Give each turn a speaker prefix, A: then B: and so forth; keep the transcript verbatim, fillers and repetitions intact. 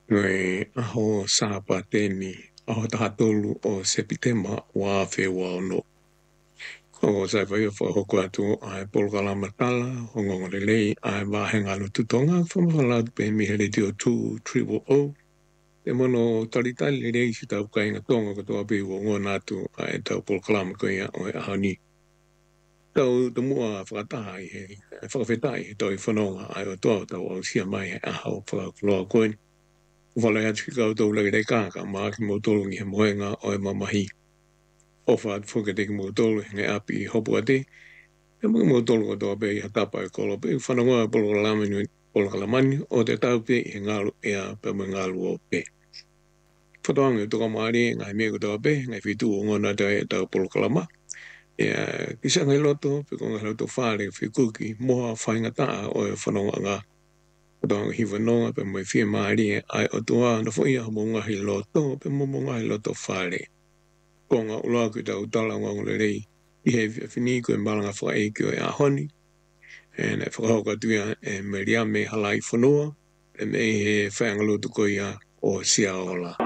A: Noi aho sapateni aho tatolu o sepitema wa fe wa no. Ko sa vai fo ho kwa tu ai polkala matala hongo le lei ai wa henga lu tutonga fo la pe mi hele tio tu triple o. E mono talita le lei si tau kai nga tonga ko to pe wo ngona tu ai tau polkala ma ko ia o ahani. Tau to mua whakatai he whakawhetai tau i whanonga ai o toa tau au sia mai he aho whakakloa koen. Wala ya tiki kau tau lagi dei kāka maa ki mo tolu ngi he moenga o e mamahi. Ofa at fuka teki mo tolu ngai api hopu ate. E mga mo tolu ko toa pei hatapa e kolo pei whanonga e polo kalamani polo kalamani o te tau pei he ngalu ea pe mga ngalu o pe. Whatoanga e toka maari ngai mea ko toa pei ngai whitu o ngona te e tau polo kalama. Ea kisa ngai loto pe ko ngai loto whare whikuki moha whaingataa o e whanonga ngā. Tong hiwa nonga pe mai fia maari ai o tua na fo ia mo ngahi loto pe mo mo ngahi loto whare. Ko ngā ula ku tau tala ngongo le rei i he whini ko e malanga wha e kio e ahoni. E nei whakahoka tuia e me ria me halai whanua e me he whaangalotu ko ia o sia ola.